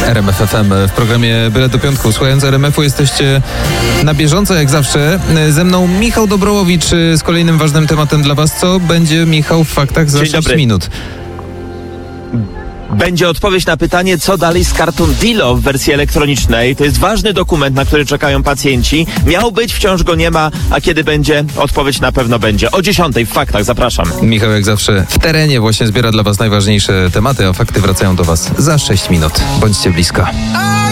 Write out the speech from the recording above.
RMF FM w programie Byle do Piątku. Słuchając RMF-u jesteście na bieżąco jak zawsze. Ze mną Michał Dobrołowicz z kolejnym ważnym tematem dla Was. Co będzie, Michał, w faktach za 6 minut? Będzie odpowiedź na pytanie, co dalej z kartą DILO w wersji elektronicznej. To jest ważny dokument, na który czekają pacjenci. Miał być, wciąż go nie ma, a kiedy będzie? Odpowiedź na pewno będzie. O 10:00 w faktach, zapraszam. Michał jak zawsze w terenie właśnie zbiera dla Was najważniejsze tematy, a fakty wracają do Was za 6 minut. Bądźcie blisko.